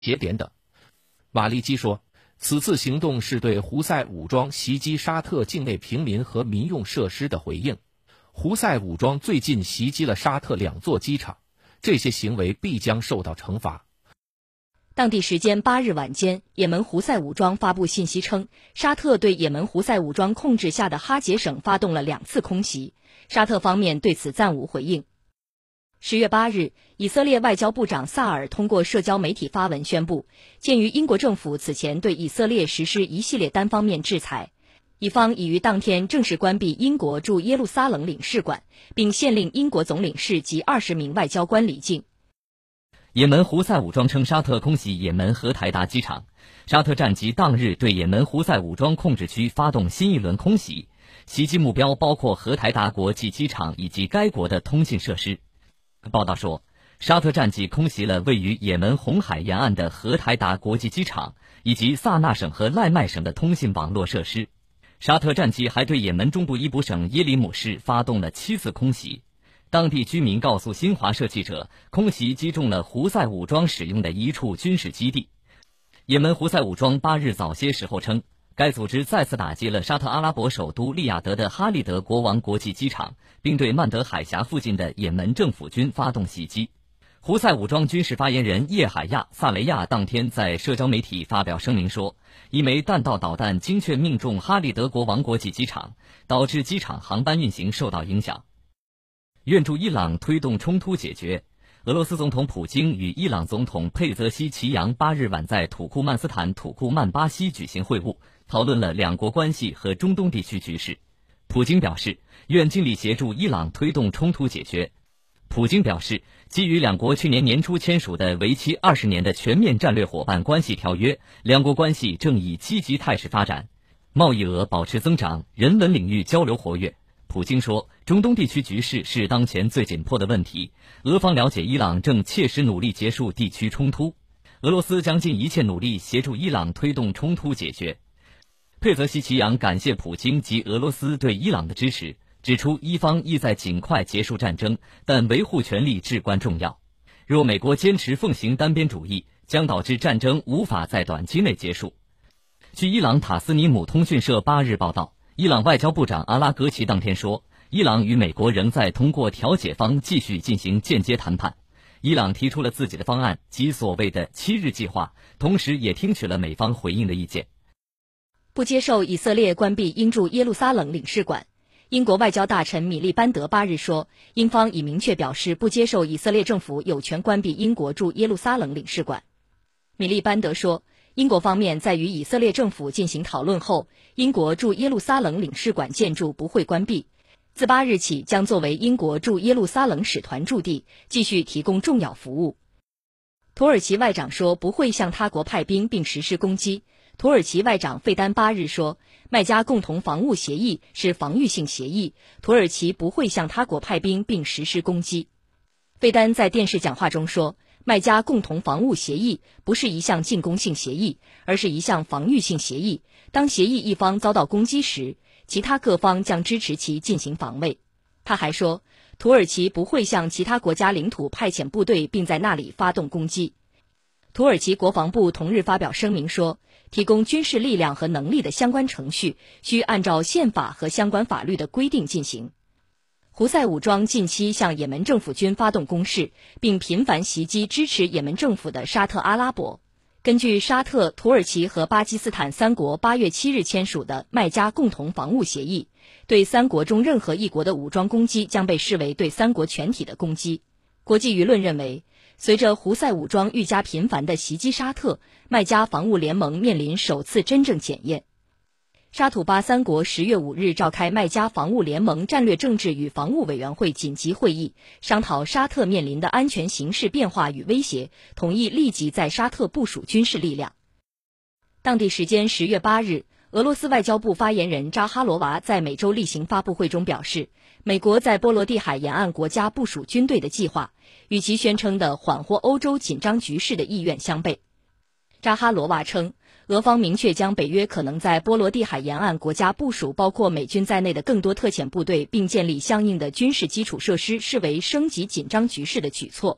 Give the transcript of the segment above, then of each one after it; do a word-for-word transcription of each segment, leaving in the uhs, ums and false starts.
节点等。马利基说，此次行动是对胡塞武装袭击沙特境内平民和民用设施的回应。胡塞武装最近袭击了沙特两座机场，这些行为必将受到惩罚。 当地时间八日晚间，也门胡塞武装发布信息称，沙特对也门胡塞武装控制下的哈杰省发动了两次空袭，沙特方面对此暂无回应。十月八日，以色列外交部长萨尔通过社交媒体发文宣布，鉴于英国政府此前对以色列实施一系列单方面制裁，以方已于当天正式关闭英国驻耶路撒冷领事馆，并限令英国总领事及二十名外交官离境。 也门胡塞武装称沙特空袭也门荷台达机场，沙特战机当日对也门胡塞武装控制区发动新一轮空袭，袭击目标包括荷台达国际机场以及该国的通信设施。报道说，沙特战机空袭了位于也门红海沿岸的荷台达国际机场以及萨那省和赖麦省的通信网络设施。沙特战机还对也门中部伊卜省耶里姆市发动了七次空袭。当地居民告诉新华社记者，空袭击中了胡塞武装使用的一处军事基地。也门胡塞武装八日早些时候称，该组织再次打击了沙特阿拉伯首都利雅得的哈利德国王国际机场，并对曼德海峡附近的也门政府军发动袭击。胡塞武装军事发言人叶海亚·萨雷亚当天在社交媒体发表声明说，一枚弹道导弹精确命中哈利德国王国际机场，导致机场航班运行受到影响。愿助伊朗推动冲突解决。俄罗斯总统普京与伊朗总统佩泽西奇扬八日晚在土库曼斯坦土库曼巴西举行会晤，讨论了两国关系和中东地区局势。普京表示，愿尽力协助伊朗推动冲突解决。普京表示，基于两国去年年初签署的为期二十年的全面战略伙伴关系条约，两国关系正以积极态势发展，贸易额保持增长，人文领域交流活跃。普京说，中东地区局势是当前最紧迫的问题，俄方了解伊朗正切实努力结束地区冲突，俄罗斯将尽一切努力协助伊朗推动冲突解决。佩泽西奇扬感谢普京及俄罗斯对伊朗的支持，指出伊方意在尽快结束战争，但维护权利至关重要。若美国坚持奉行单边主义，将导致战争无法在短期内结束。据伊朗塔斯尼姆通讯社八日报道，伊朗外交部长阿拉格齐当天说，伊朗与美国仍在通过调解方继续进行间接谈判。伊朗提出了自己的方案及所谓的七日计划，同时也听取了美方回应的意见。 不接受以色列关闭英驻耶路撒冷领事馆。英国外交大臣米利班德八日说，英方已明确表示不接受以色列政府有权关闭英国驻耶路撒冷领事馆。米利班德说，英国方面在与以色列政府进行讨论后，英国驻耶路撒冷领事馆建筑不会关闭，自八日起将作为英国驻耶路撒冷使团驻地，继续提供重要服务。土耳其外长说不会向他国派兵并实施攻击。土耳其外长费丹八日说，麦加共同防务协议是防御性协议，土耳其不会向他国派兵并实施攻击。费丹在电视讲话中说，麦加共同防务协议不是一项进攻性协议，而是一项防御性协议，当协议一方遭到攻击时，其他各方将支持其进行防卫。他还说，土耳其不会向其他国家领土派遣部队并在那里发动攻击。土耳其国防部同日发表声明说，提供军事力量和能力的相关程序需按照宪法和相关法律的规定进行。胡塞武装近期向也门政府军发动攻势，并频繁袭击支持也门政府的沙特阿拉伯。根据沙特、土耳其和巴基斯坦三国八月七日签署的麦加共同防务协议，对三国中任何一国的武装攻击将被视为对三国全体的攻击。国际舆论认为，随着胡塞武装愈加频繁地袭击沙特，麦加防务联盟面临首次真正检验。沙土巴三国十月五日召开麦加防务联盟战略政治与防务委员会紧急会议，商讨沙特面临的安全形势变化与威胁，同意立即在沙特部署军事力量。当地时间十月八日，俄罗斯外交部发言人扎哈罗娃在美洲例行发布会中表示，美国在波罗的海沿岸国家部署军队的计划，与其宣称的缓和欧洲紧张局势的意愿相悖。扎哈罗娃称，俄方明确将北约可能在波罗的海沿岸国家部署包括美军在内的更多特遣部队，并建立相应的军事基础设施，视为升级紧张局势的举措。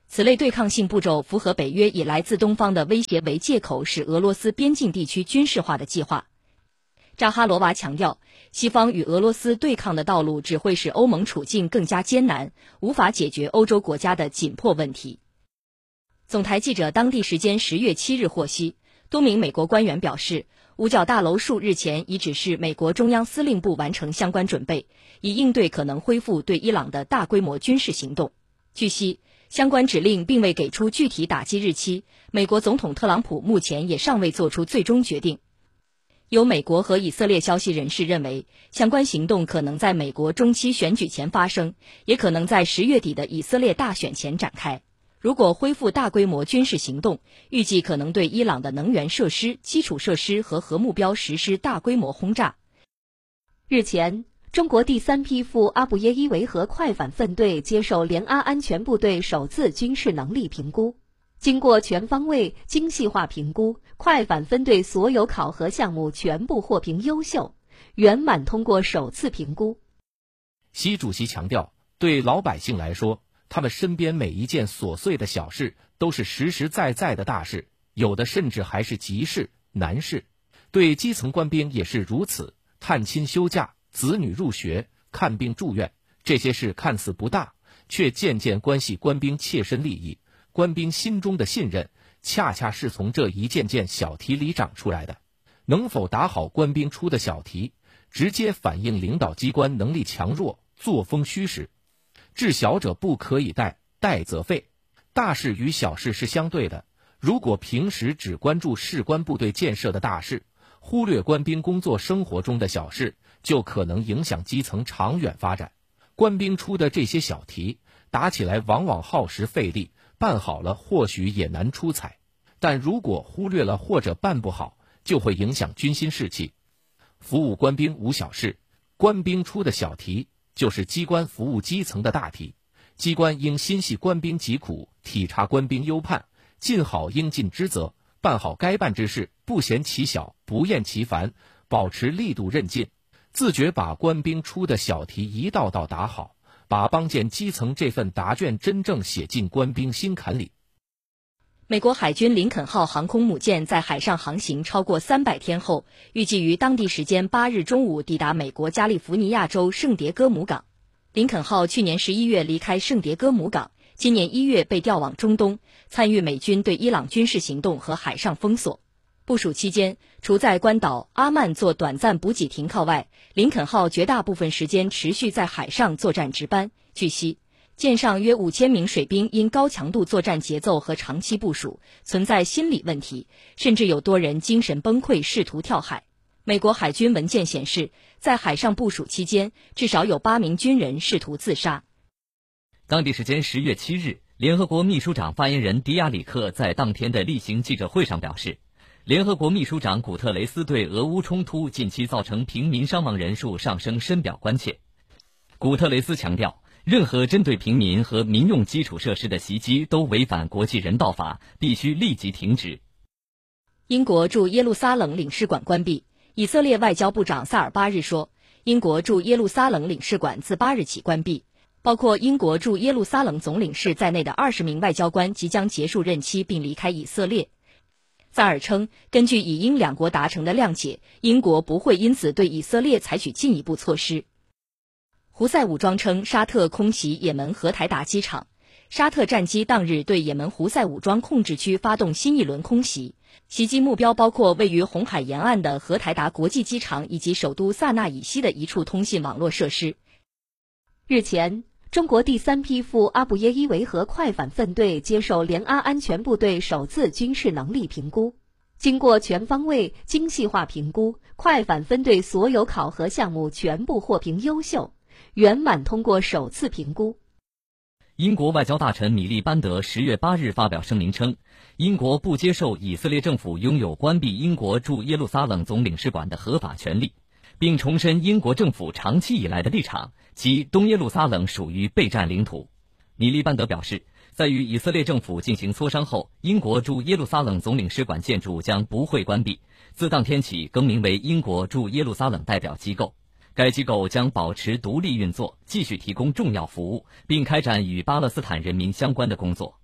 此类对抗性步骤符合北约以来自东方的威胁为借口使俄罗斯边境地区军事化的计划。扎哈罗娃强调，西方与俄罗斯对抗的道路只会使欧盟处境更加艰难，无法解决欧洲国家的紧迫问题。总台记者当地时间十月七日获悉，多名美国官员表示，五角大楼数日前已指示美国中央司令部完成相关准备，以应对可能恢复对伊朗的大规模军事行动。据悉，相关指令并未给出具体打击日期，美国总统特朗普目前也尚未做出最终决定。有美国和以色列消息人士认为，相关行动可能在美国中期选举前发生，也可能在十月底的以色列大选前展开。如果恢复大规模军事行动，预计可能对伊朗的能源设施、基础设施和核目标实施大规模轰炸。 日前，中国第三批赴阿布耶伊维和快反分队接受联阿安全部队首次军事能力评估。经过全方位、精细化评估，快反分队所有考核项目全部获评优秀，圆满通过首次评估。 习主席强调，对老百姓来说，他们身边每一件琐碎的小事都是实实在在的大事，有的甚至还是急事、难事。对基层官兵也是如此，探亲休假、子女入学、看病住院，这些事看似不大，却渐渐关系官兵切身利益。官兵心中的信任，恰恰是从这一件件小题里长出来的。能否打好官兵出的小题，直接反映领导机关能力强弱、作风虚实。治小者不可以怠，怠则废。大事与小事是相对的，如果平时只关注士官部队建设的大事，忽略官兵工作生活中的小事，就可能影响基层长远发展。官兵出的这些小题，打起来往往耗时费力，办好了或许也难出彩，但如果忽略了或者办不好，就会影响军心士气。服务官兵无小事，官兵出的小题就是机关服务基层的大题。机关应心系官兵疾苦，体察官兵忧盼，尽好应尽之责，办好该办之事，不嫌其小，不厌其烦，保持力度韧劲，自觉把官兵出的小题一道道打好，把帮建基层这份答卷真正写进官兵心坎里。 美国海军林肯号航空母舰在海上航行超过三百天后，预计于当地时间八日中午抵达美国加利福尼亚州圣迭戈姆港。林肯号去年十一月离开圣迭戈姆港，今年一月被调往中东，参与美军对伊朗军事行动和海上封锁。部署期间，除在关岛阿曼做短暂补给停靠外，林肯号绝大部分时间持续在海上作战值班。据悉，舰上约五千名水兵因高强度作战节奏和长期部署，存在心理问题，甚至有多人精神崩溃，试图跳海。美国海军文件显示，在海上部署期间，至少有八名军人试图自杀。 当地时间十月七日，联合国秘书长发言人迪亚里克在当天的例行记者会上表示，联合国秘书长古特雷斯对俄乌冲突近期造成平民伤亡人数上升深表关切。古特雷斯强调，任何针对平民和民用基础设施的袭击都违反国际人道法，必须立即停止。 英国驻耶路撒冷领事馆关闭。以色列外交部长萨尔巴日说，英国驻耶路撒冷领事馆自八日起关闭，包括英国驻耶路撒冷总领事在内的二十名外交官即将结束任期并离开以色列。萨尔称，根据以英两国达成的谅解，英国不会因此对以色列采取进一步措施。胡塞武装称沙特空袭也门荷台达机场，沙特战机当日对也门胡塞武装控制区发动新一轮空袭，袭击目标包括位于红海沿岸的荷台达国际机场以及首都萨那以西的一处通信网络设施。 日前，中国第三批赴阿布耶伊维和快反分队接受联阿安全部队首次军事能力评估。经过全方位、精细化评估，快反分队所有考核项目全部获评优秀，圆满通过首次评估。 英国外交大臣米利班德十月八日发表声明称，英国不接受以色列政府拥有关闭英国驻耶路撒冷总领事馆的合法权利，并重申英国政府长期以来的立场，即东耶路撒冷属于备战领土。米利班德表示，在与以色列政府进行磋商后，英国驻耶路撒冷总领事馆建筑将不会关闭，自当天起更名为英国驻耶路撒冷代表机构。该机构将保持独立运作，继续提供重要服务，并开展与巴勒斯坦人民相关的工作。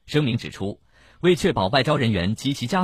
声明指出，为确保外交人员及其家